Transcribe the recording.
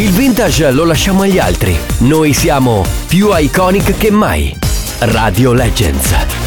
Il vintage lo lasciamo agli altri. Noi siamo più iconic che mai. Radio Legends.